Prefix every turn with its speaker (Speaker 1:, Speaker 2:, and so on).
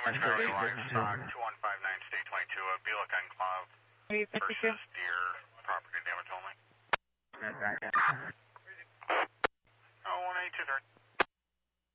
Speaker 1: Charlie Livestock, 2159 State 22, Bielek Enclave versus Deer, property damage only.